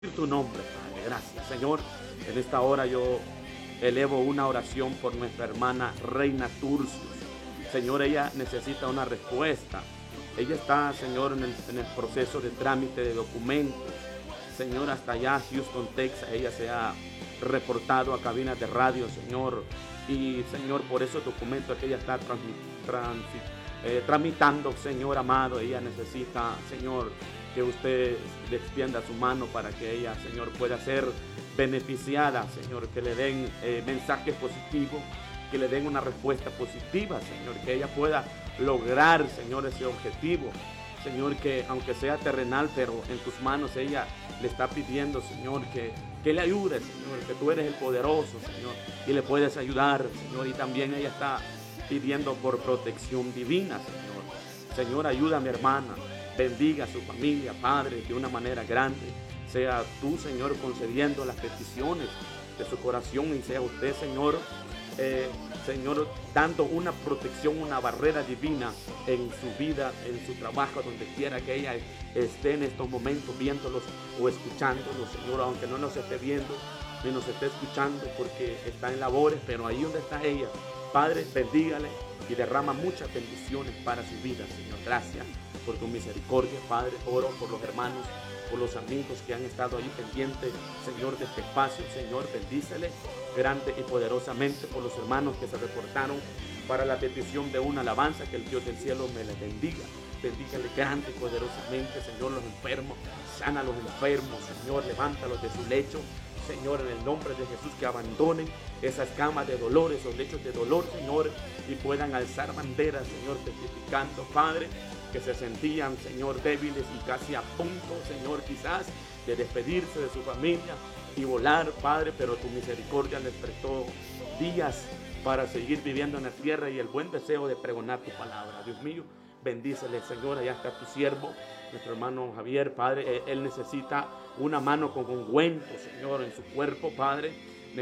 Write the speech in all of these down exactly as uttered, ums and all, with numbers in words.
Tu nombre, Padre. Gracias, Señor. En esta hora yo elevo una oración por nuestra hermana Reina Turcios. Señor, ella necesita una respuesta. Ella está, Señor, en el, en el proceso de trámite de documentos. Señor, hasta allá, Houston, Texas, ella se ha reportado a cabinas de radio, Señor. Y, Señor, por esos documentos que ella está transmi, transi, eh, tramitando, Señor amado, ella necesita, Señor, que usted le extienda su mano para que ella, Señor, pueda ser beneficiada, Señor, que le den eh, mensajes positivos, que le den una respuesta positiva, Señor, que ella pueda lograr, Señor, ese objetivo, Señor, que aunque sea terrenal, pero en tus manos ella le está pidiendo, Señor, que, que le ayude, Señor, que tú eres el poderoso, Señor, y le puedes ayudar, Señor, y también ella está pidiendo por protección divina, Señor. Señor, ayuda a mi hermana. Bendiga a su familia, Padre, de una manera grande. Sea tú, Señor, concediendo las peticiones de su corazón y sea usted, Señor, eh, Señor, dando una protección, una barrera divina en su vida, en su trabajo, donde quiera que ella esté en estos momentos, viéndolos o escuchándolos, Señor, aunque no nos esté viendo ni nos esté escuchando porque está en labores, pero ahí donde está ella, Padre, bendígale y derrama muchas bendiciones para su vida, Señor. Gracias por tu misericordia, Padre. Oro por los hermanos, por los amigos que han estado ahí pendientes, Señor, de este espacio. Señor, bendícele grande y poderosamente por los hermanos que se reportaron para la petición de una alabanza. Que el Dios del cielo me les bendiga. Bendígale grande y poderosamente, Señor, los enfermos. Sana a los enfermos, Señor, levántalos de su lecho. Señor, en el nombre de Jesús, que abandonen esas camas de dolor, esos lechos de dolor, Señor, y puedan alzar banderas, Señor, testificando, Padre, que se sentían, Señor, débiles y casi a punto, Señor, quizás de despedirse de su familia y volar, Padre, pero tu misericordia les prestó días para seguir viviendo en la tierra y el buen deseo de pregonar tu palabra. Dios mío, bendícele, Señor. Allá está tu siervo, nuestro hermano Javier, Padre. Él necesita una mano con ungüento, Señor, en su cuerpo, Padre.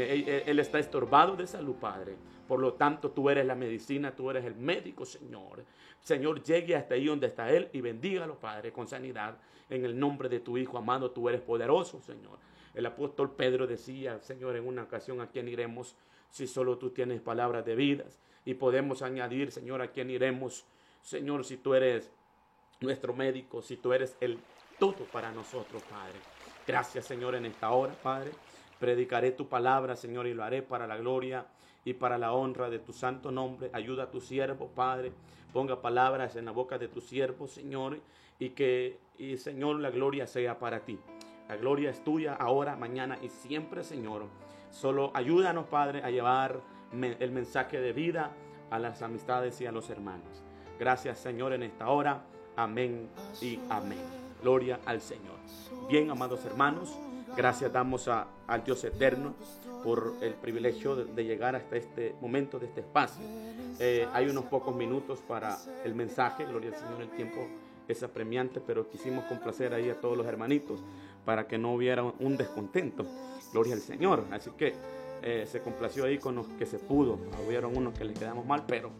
Él está estorbado de salud, Padre. Por lo tanto, tú eres la medicina, tú eres el médico, Señor. Señor, llegue hasta ahí donde está Él y bendígalo, Padre, con sanidad. En el nombre de tu Hijo amado, tú eres poderoso, Señor. El apóstol Pedro decía, Señor, en una ocasión, ¿a quién iremos si solo tú tienes palabras de vidas? Y podemos añadir, Señor, ¿a quién iremos? Señor, si tú eres nuestro médico, si tú eres el todo para nosotros, Padre. Gracias, Señor, en esta hora, Padre. Predicaré tu palabra, Señor, y lo haré para la gloria y para la honra de tu santo nombre. Ayuda a tu siervo, Padre. Ponga palabras en la boca de tu siervo, Señor, y que, y, Señor, la gloria sea para ti. La gloria es tuya ahora, mañana y siempre, Señor. Solo ayúdanos, Padre, a llevar el mensaje de vida a las amistades y a los hermanos. Gracias, Señor, en esta hora. Amén y amén. Gloria al Señor. Bien, amados hermanos, gracias damos a, al Dios eterno por el privilegio de, de llegar hasta este momento de este espacio. Eh, hay unos pocos minutos para el mensaje. Gloria al Señor, el tiempo es apremiante, pero quisimos complacer ahí a todos los hermanitos para que no hubiera un descontento. Gloria al Señor. Así que eh, se complació ahí con los que se pudo. Hubieron unos que les quedamos mal, pero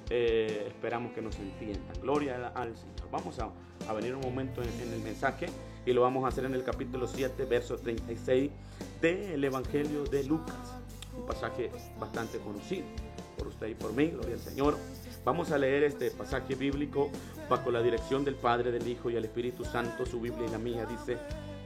eh, esperamos que nos entiendan. Gloria al Señor. Vamos a, a venir un momento en, en el mensaje y lo vamos a hacer en el capítulo siete, verso treinta y seis del Evangelio de Lucas. Un pasaje bastante conocido por usted y por mí. Gloria al Señor. Vamos a leer este pasaje bíblico bajo la dirección del Padre, del Hijo y el Espíritu Santo. Su Biblia y la mía dice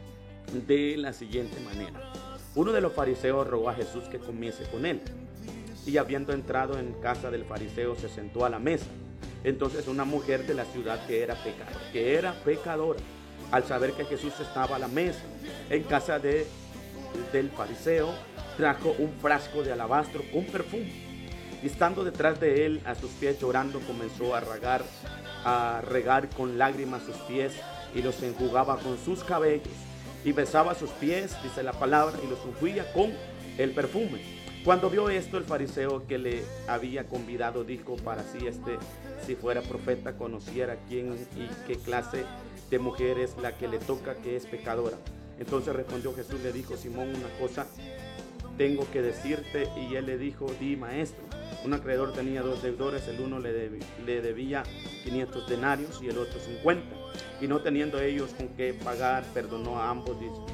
de la siguiente manera. Uno de los fariseos rogó a Jesús que comiese con él. Y habiendo entrado en casa del fariseo, se sentó a la mesa. Entonces una mujer de la ciudad que era pecadora, que era pecadora, al saber que Jesús estaba a la mesa en casa de, del fariseo, trajo un frasco de alabastro con perfume. Y estando detrás de él, a sus pies llorando, comenzó a regar, a regar con lágrimas sus pies y los enjugaba con sus cabellos. Y besaba sus pies, dice la palabra, y los ungía con el perfume. Cuando vio esto, el fariseo que le había convidado dijo para sí: este, si fuera profeta, conociera quién y qué clase de mujer es la que le toca, que es pecadora. Entonces respondió Jesús, le dijo: Simón, una cosa tengo que decirte. Y él le dijo: di, maestro. Un acreedor tenía dos deudores, el uno le, deb, le debía quinientos denarios y el otro cincuenta. Y no teniendo ellos con qué pagar, perdonó a ambos